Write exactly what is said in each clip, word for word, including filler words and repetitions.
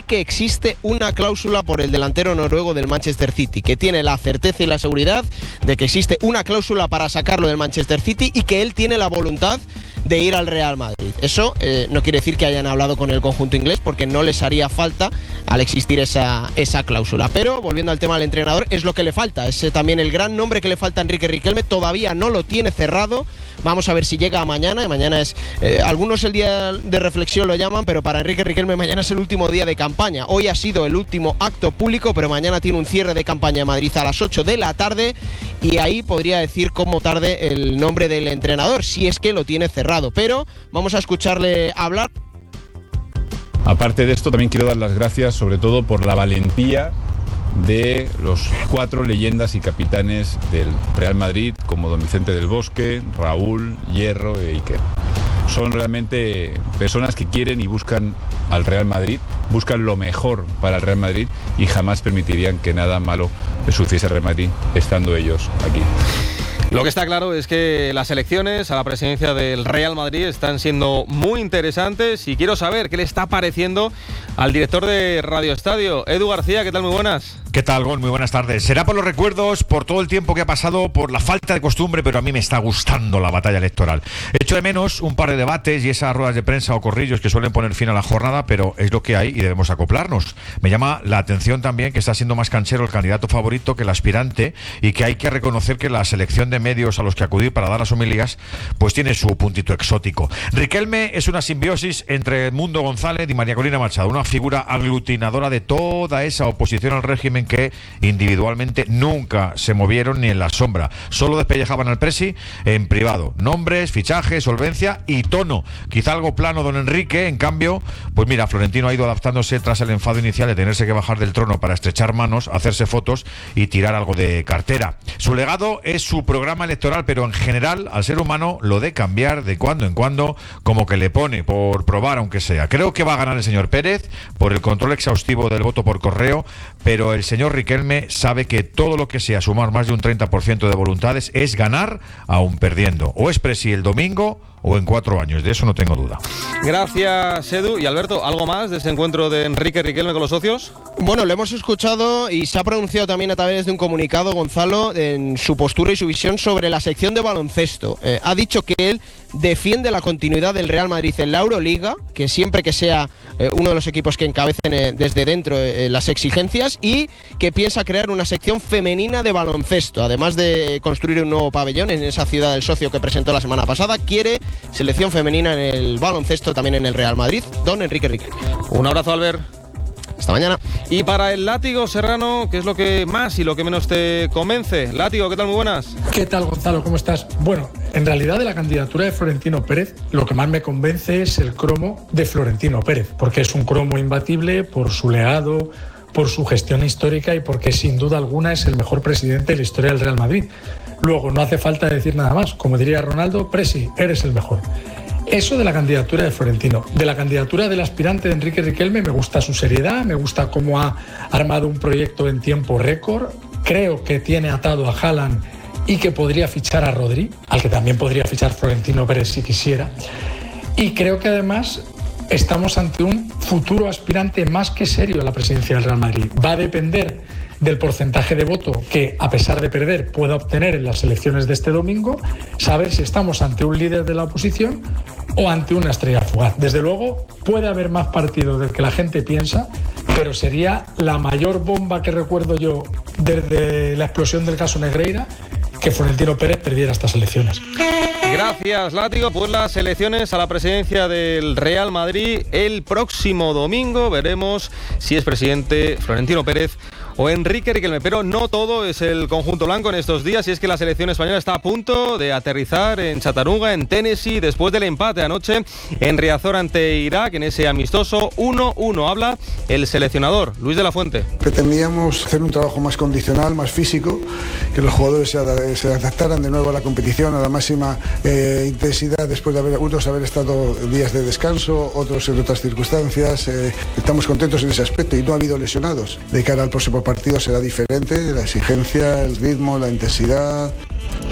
que existe una cláusula por el delantero noruego del Manchester City, que tiene la certeza y la seguridad de que existe una cláusula para sacarlo del Manchester City y que él tiene la voluntad de ir al Real Madrid. Eso eh, no quiere decir que hayan hablado con el conjunto inglés, porque no les haría falta al existir esa, esa cláusula. Pero volviendo al tema del entrenador, es lo que le falta, es eh, también el gran nombre que le falta a Enrique Riquelme. Todavía no lo tiene cerrado, vamos a ver si llega mañana. Mañana es, eh, algunos el día de reflexión lo llaman, pero para Enrique Riquelme mañana es el último día de campaña. Hoy ha sido el último acto público, pero mañana tiene un cierre de campaña en Madrid a las ocho de la tarde, y ahí podría decir cómo tarde el nombre del entrenador, si es que lo tiene cerrado. Pero vamos a escucharle hablar. Aparte de esto, también quiero dar las gracias sobre todo por la valentía de los cuatro leyendas y capitanes del Real Madrid, como don Vicente del Bosque, Raúl, Hierro e Iker. Son realmente personas que quieren y buscan al Real Madrid, buscan lo mejor para el Real Madrid y jamás permitirían que nada malo le sucediese al Real Madrid estando ellos aquí. Lo que está claro es que las elecciones a la presidencia del Real Madrid están siendo muy interesantes y quiero saber qué le está pareciendo al director de Radio Estadio, Edu García. ¿Qué tal? Muy buenas. ¿Qué tal, Gon? Muy buenas tardes. Será por los recuerdos, por todo el tiempo que ha pasado, por la falta de costumbre, pero a mí me está gustando la batalla electoral. Echo de menos un par de debates y esas ruedas de prensa o corrillos que suelen poner fin a la jornada, pero es lo que hay y debemos acoplarnos. Me llama la atención también que está siendo más canchero el candidato favorito que el aspirante y que hay que reconocer que la selección de medios a los que acudir para dar las homilías pues tiene su puntito exótico. Riquelme es una simbiosis entre Edmundo González y María Corina Machado, una figura aglutinadora de toda esa oposición al régimen que individualmente nunca se movieron ni en la sombra, solo despellejaban al presi en privado, nombres, fichajes, solvencia y tono, quizá algo plano don Enrique. En cambio, pues mira, Florentino ha ido adaptándose tras el enfado inicial de tenerse que bajar del trono para estrechar manos, hacerse fotos y tirar algo de cartera. Su legado es su programa electoral, pero en general al ser humano lo de cambiar de cuando en cuando como que le pone por probar aunque sea. Creo que va a ganar el señor Pérez por el control exhaustivo del voto por correo, pero el señor Riquelme sabe que todo lo que sea sumar más de un treinta por ciento de voluntades es ganar aún perdiendo. O es presi el domingo o en cuatro años, de eso no tengo duda. Gracias, Edu. Y Alberto, ¿algo más de ese encuentro de Enrique Riquelme con los socios? Bueno, lo hemos escuchado y se ha pronunciado también a través de un comunicado, Gonzalo, en su postura y su visión sobre la sección de baloncesto. Eh, ha dicho que él defiende la continuidad del Real Madrid en la Euroliga, que siempre que sea eh, uno de los equipos que encabecen eh, desde dentro eh, las exigencias, y que piensa crear una sección femenina de baloncesto. Además de construir un nuevo pabellón en esa ciudad del socio que presentó la semana pasada, quiere selección femenina en el baloncesto también en el Real Madrid. Don Enrique Riquelme. Un abrazo, Albert. Hasta mañana. Y para el Látigo, Serrano, ¿qué es lo que más y lo que menos te convence? Látigo, ¿qué tal? Muy buenas. ¿Qué tal, Gonzalo? ¿Cómo estás? Bueno, en realidad de la candidatura de Florentino Pérez, lo que más me convence es el cromo de Florentino Pérez, porque es un cromo imbatible por su legado, por su gestión histórica y porque sin duda alguna es el mejor presidente de la historia del Real Madrid. Luego, no hace falta decir nada más. Como diría Ronaldo, Presi, eres el mejor. Eso de la candidatura de Florentino. De la candidatura del aspirante de Enrique Riquelme me gusta su seriedad, me gusta cómo ha armado un proyecto en tiempo récord. Creo que tiene atado a Haaland y que podría fichar a Rodri, al que también podría fichar Florentino Pérez si quisiera. Y creo que además estamos ante un futuro aspirante más que serio a la presidencia del Real Madrid. Va a depender del porcentaje de voto que, a pesar de perder, pueda obtener en las elecciones de este domingo, saber si estamos ante un líder de la oposición o ante una estrella fugaz. Desde luego, puede haber más partidos del que la gente piensa, pero sería la mayor bomba que recuerdo yo desde la explosión del caso Negreira que Florentino Pérez perdiera estas elecciones. Gracias, Látigo. Pues las elecciones a la presidencia del Real Madrid el próximo domingo. Veremos si es presidente Florentino Pérez o Enrique Riquelme, pero no todo es el conjunto blanco en estos días, y es que la selección española está a punto de aterrizar en Chattanooga, en Tennessee, después del empate anoche en Riazor ante Irak, en ese amistoso uno uno. Habla el seleccionador, Luis de la Fuente. Pretendíamos hacer un trabajo más condicional, más físico, que los jugadores se, ad- se adaptaran de nuevo a la competición, a la máxima eh, intensidad, después de haber, unos haber estado días de descanso, otros en otras circunstancias. Eh, estamos contentos en ese aspecto y no ha habido lesionados. De cara al próximo partido será diferente, la exigencia, el ritmo, la intensidad.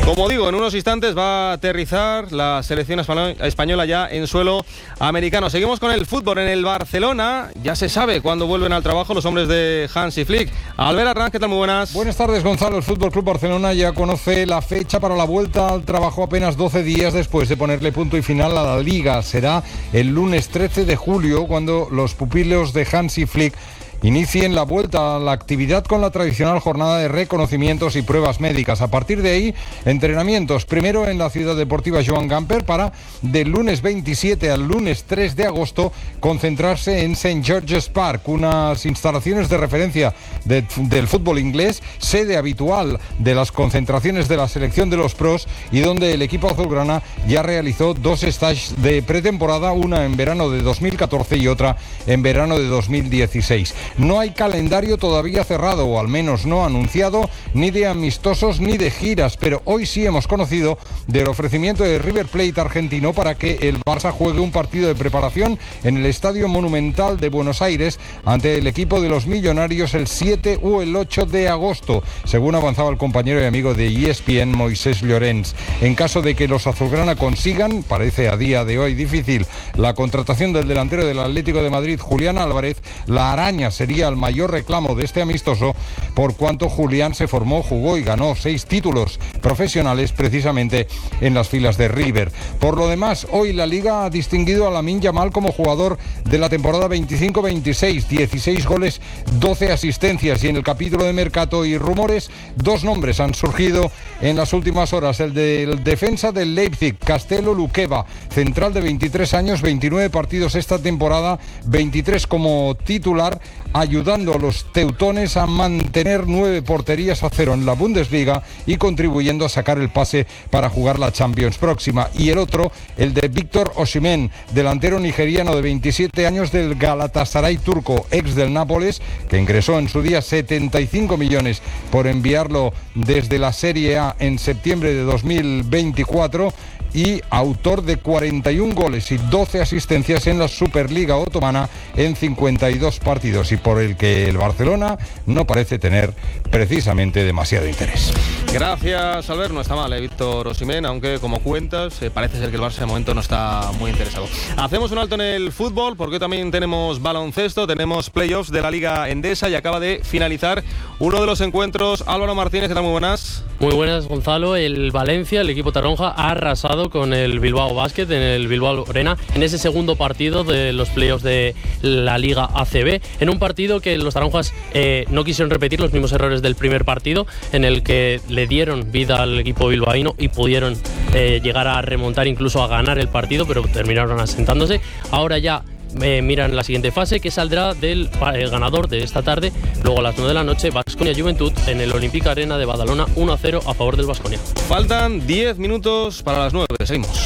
Como digo, en unos instantes va a aterrizar la selección española ya en suelo americano. Seguimos con el fútbol en el Barcelona. Ya se sabe cuándo vuelven al trabajo los hombres de Hansi Flick. Albert Arranz, ¿qué tal? Muy buenas. Buenas tardes, Gonzalo. El Fútbol Club Barcelona ya conoce la fecha para la vuelta al trabajo apenas doce días después de ponerle punto y final a la Liga. Será el lunes trece de julio cuando los pupilos de Hansi Flick inicien la vuelta a la actividad con la tradicional jornada de reconocimientos y pruebas médicas. A partir de ahí, entrenamientos primero en la Ciudad Deportiva Joan Gamper para del lunes veintisiete al lunes tres de agosto concentrarse en Saint George's Park, unas instalaciones de referencia de, del fútbol inglés, sede habitual de las concentraciones de la selección de los pros y donde el equipo azulgrana ya realizó dos stages de pretemporada, una en verano de dos mil catorce y otra en verano de dos mil dieciséis. No hay calendario todavía cerrado, o al menos no anunciado, ni de amistosos ni de giras, pero hoy sí hemos conocido del ofrecimiento de River Plate argentino para que el Barça juegue un partido de preparación en el Estadio Monumental de Buenos Aires ante el equipo de los Millonarios el siete o el ocho de agosto, según avanzaba el compañero y amigo de E S P N, Moisés Llorens. En caso de que los azulgrana consigan, parece a día de hoy difícil, la contratación del delantero del Atlético de Madrid, Julián Álvarez, la araña sería el mayor reclamo de este amistoso, por cuanto Julián se formó, jugó y ganó seis títulos profesionales precisamente en las filas de River. Por lo demás, hoy la Liga ha distinguido a Lamine Yamal como jugador de la temporada veinticinco veintiséis, dieciséis goles, doce asistencias, y en el capítulo de mercado y rumores, dos nombres han surgido en las últimas horas: el del defensa del Leipzig, Castelo Luqueva, central de veintitrés años, veintinueve partidos esta temporada, veintitrés como titular, ayudando a los teutones a mantener nueve porterías a cero en la Bundesliga y contribuyendo a sacar el pase para jugar la Champions próxima. Y el otro, el de Víctor Osimhen, delantero nigeriano de veintisiete años del Galatasaray turco, ex del Nápoles, que ingresó en su día setenta y cinco millones por enviarlo desde la Serie A en septiembre de dos mil veinticuatro, y autor de cuarenta y un goles y doce asistencias en la Superliga Otomana en cincuenta y dos partidos, y por el que el Barcelona no parece tener precisamente demasiado interés. Gracias, Albert. No está mal, ¿eh? Víctor Osimhen, aunque como cuentas, eh, parece ser que el Barça de momento no está muy interesado. Hacemos un alto en el fútbol porque también tenemos baloncesto, tenemos playoffs de la Liga Endesa y acaba de finalizar uno de los encuentros. Álvaro Martínez, ¿qué tal? Muy buenas. Muy buenas, Gonzalo. El Valencia, el equipo taronja, ha arrasado con el Bilbao Basket en el Bilbao Arena en ese segundo partido de los playoffs de la Liga A C B, en un partido que los taronjas eh, no quisieron repetir los mismos errores del primer partido, en el que le dieron vida al equipo bilbaíno y pudieron eh, llegar a remontar, incluso a ganar el partido, pero terminaron asentándose. Ahora ya Eh, miran la siguiente fase, que saldrá del el ganador de esta tarde. Luego a las nueve de la noche, Baskonia Juventud en el Olímpica Arena de Badalona, uno a cero a favor del Baskonia. Faltan diez minutos para las nueve. Seguimos.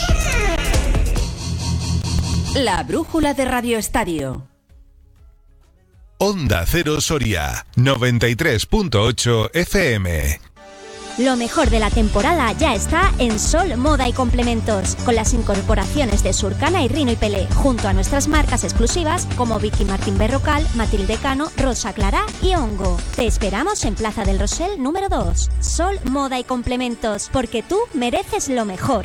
La brújula de Radio Estadio. Onda Cero Soria, noventa y tres punto ocho F M. Lo mejor de la temporada ya está en Sol Moda y Complementos, con las incorporaciones de Surcana y Rino y Pelé, junto a nuestras marcas exclusivas como Vicky Martín Berrocal, Matilde Cano, Rosa Clara y Hongo. Te esperamos en Plaza del Rosell número dos. Sol Moda y Complementos, porque tú mereces lo mejor.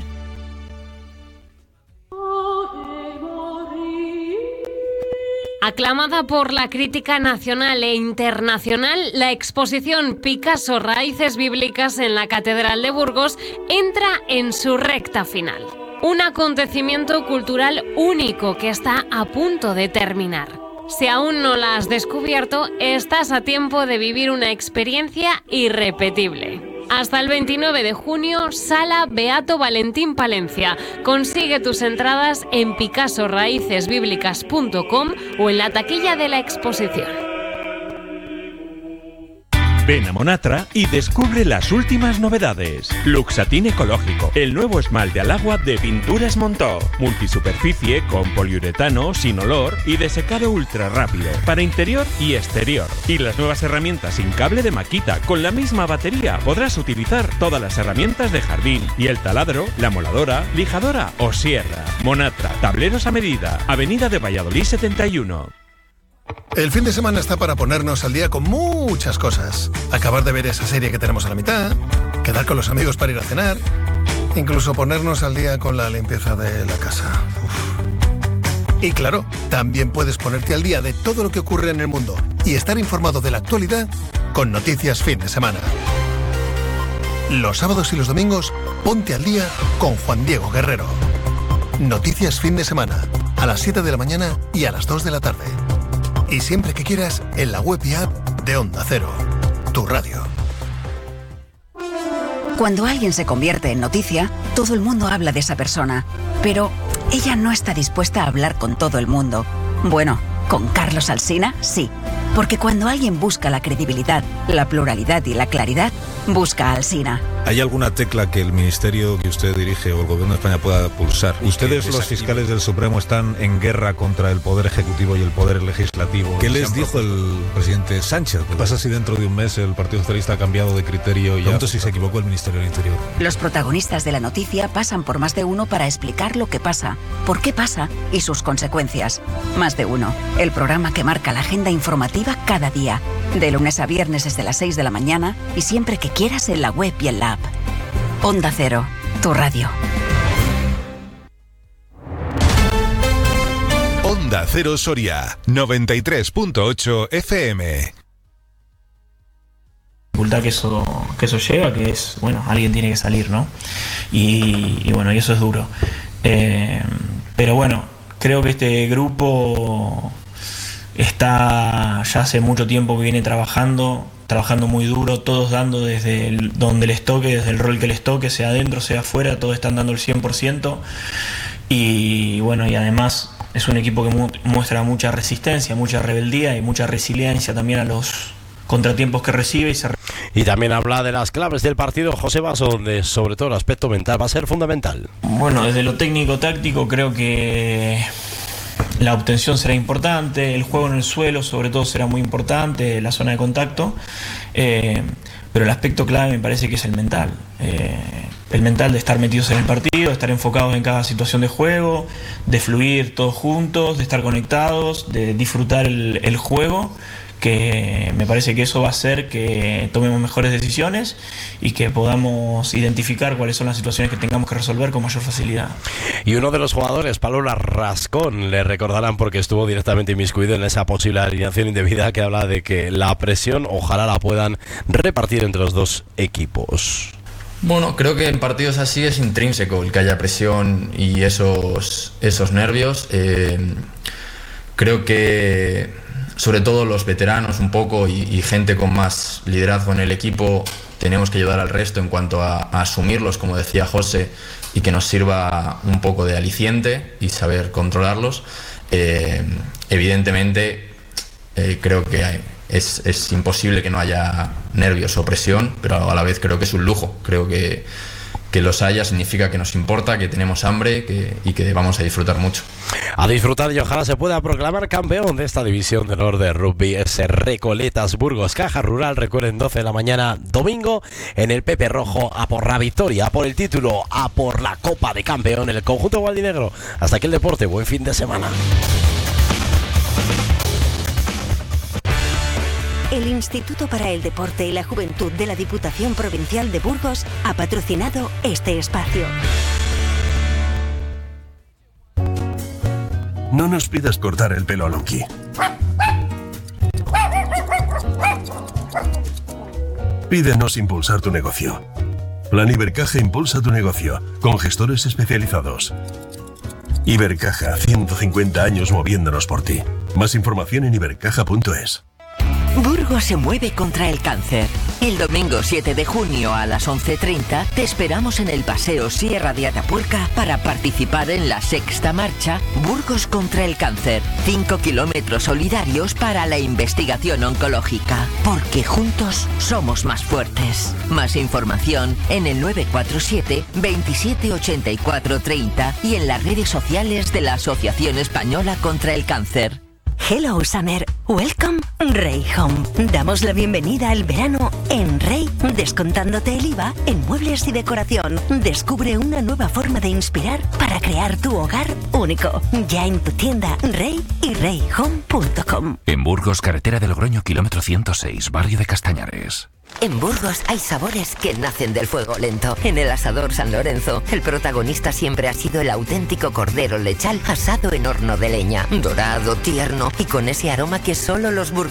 Aclamada por la crítica nacional e internacional, la exposición Picasso Raíces Bíblicas en la Catedral de Burgos entra en su recta final. Un acontecimiento cultural único que está a punto de terminar. Si aún no la has descubierto, estás a tiempo de vivir una experiencia irrepetible. Hasta el veintinueve de junio, Sala Beato Valentín Palencia. Consigue tus entradas en picasso raíces bíblicas punto com o en la taquilla de la exposición. Ven a Monatra y descubre las últimas novedades. Luxatín ecológico, el nuevo esmalte al agua de Pinturas Montó. Multisuperficie con poliuretano, sin olor y de secado ultra rápido para interior y exterior. Y las nuevas herramientas sin cable de Makita. Con la misma batería podrás utilizar todas las herramientas de jardín y el taladro, la moladora, lijadora o sierra. Monatra, tableros a medida. Avenida de Valladolid setenta y uno. El fin de semana está para ponernos al día con muchas cosas. Acabar de ver esa serie que tenemos a la mitad, quedar con los amigos para ir a cenar, incluso ponernos al día con la limpieza de la casa. Uf. Y claro, también puedes ponerte al día de todo lo que ocurre en el mundo y estar informado de la actualidad con Noticias Fin de Semana. Los sábados y los domingos, ponte al día con Juan Diego Guerrero. Noticias Fin de Semana, a las siete de la mañana y a las dos de la tarde. Y siempre que quieras, en la web y app de Onda Cero, tu radio. Cuando alguien se convierte en noticia, todo el mundo habla de esa persona. Pero ella no está dispuesta a hablar con todo el mundo. Bueno, con Carlos Alsina, sí. Porque cuando alguien busca la credibilidad, la pluralidad y la claridad, busca a Alsina. ¿Hay alguna tecla que el ministerio que usted dirige o el gobierno de España pueda pulsar? Ustedes, los fiscales del Supremo, están en guerra contra el Poder Ejecutivo y el Poder Legislativo. ¿Qué les dijo el presidente Sánchez? ¿Qué pasa si dentro de un mes el Partido Socialista ha cambiado de criterio y pregunto si se equivocó el Ministerio del Interior? Los protagonistas de la noticia pasan por Más de Uno para explicar lo que pasa, por qué pasa y sus consecuencias. Más de Uno, el programa que marca la agenda informativa cada día. De lunes a viernes desde las seis de la mañana y siempre que quieras en la web y en la app. Onda Cero, tu radio. Onda Cero Soria, noventa y tres punto ocho F M. Que eso, que eso lleva, que es, bueno, alguien tiene que salir, ¿no? Y, y bueno, y eso es duro. Eh, pero bueno, creo que este grupo está ya hace mucho tiempo que viene trabajando, trabajando muy duro, todos dando desde el, donde les toque, desde el rol que les toque, sea adentro, sea afuera, todos están dando el cien por ciento. Y bueno, y además es un equipo que mu- muestra mucha resistencia, mucha rebeldía y mucha resiliencia también a los contratiempos que recibe y se re- Y también habla de las claves del partido José Basso, donde sobre todo el aspecto mental va a ser fundamental. Bueno, desde lo técnico-táctico creo que la obtención será importante, el juego en el suelo sobre todo será muy importante, la zona de contacto, eh, pero el aspecto clave me parece que es el mental. Eh, el mental de estar metidos en el partido, de estar enfocados en cada situación de juego, de fluir todos juntos, de estar conectados, de disfrutar el, el juego, que me parece que eso va a hacer que tomemos mejores decisiones y que podamos identificar cuáles son las situaciones que tengamos que resolver con mayor facilidad. Y uno de los jugadores, Pablo Rascón, le recordarán porque estuvo directamente inmiscuido en esa posible alineación indebida que habla de que la presión ojalá la puedan repartir entre los dos equipos. Bueno, creo que en partidos así es intrínseco el que haya presión y esos, esos nervios. Eh, creo que sobre todo los veteranos un poco y, y gente con más liderazgo en el equipo tenemos que ayudar al resto en cuanto a, a asumirlos, como decía José, y que nos sirva un poco de aliciente y saber controlarlos. Eh, evidentemente eh, creo que hay, es, es imposible que no haya nervios o presión, pero a la vez creo que es un lujo. Creo que que los haya significa que nos importa, que tenemos hambre que, y que vamos a disfrutar mucho. A disfrutar y ojalá se pueda proclamar campeón de esta división de honor de rugby. Es Recoletas Burgos, Caja Rural. Recuerden, doce de la mañana, domingo, en el Pepe Rojo, a por la victoria, a por el título, a por la Copa de Campeón, el conjunto gualdinegro. Hasta aquí el deporte, buen fin de semana. El Instituto para el Deporte y la Juventud de la Diputación Provincial de Burgos ha patrocinado este espacio. No nos pidas cortar el pelo a Lonky. Pídenos impulsar tu negocio. Plan Ibercaja impulsa tu negocio, con gestores especializados. Ibercaja, ciento cincuenta años moviéndonos por ti. Más información en ibercaja punto es. Burgos se mueve contra el cáncer. El domingo siete de junio a las once treinta te esperamos en el Paseo Sierra de Atapuerca para participar en la sexta marcha Burgos contra el cáncer. Cinco kilómetros solidarios para la investigación oncológica. Porque juntos somos más fuertes. Más información en el nueve cuatro siete, veintisiete ochenta y cuatro treinta y en las redes sociales de la Asociación Española contra el Cáncer. Hello Summer, welcome Rey Home. Damos la bienvenida al verano en Rey, descontándote el I V A en muebles y decoración. Descubre una nueva forma de inspirar para crear tu hogar único. Ya en tu tienda Rey y rey home punto com. En Burgos, carretera de Logroño, kilómetro ciento seis, barrio de Castañares. En Burgos hay sabores que nacen del fuego lento. En el asador San Lorenzo, el protagonista siempre ha sido el auténtico cordero lechal asado en horno de leña. Dorado, tierno y con ese aroma que solo los burgueses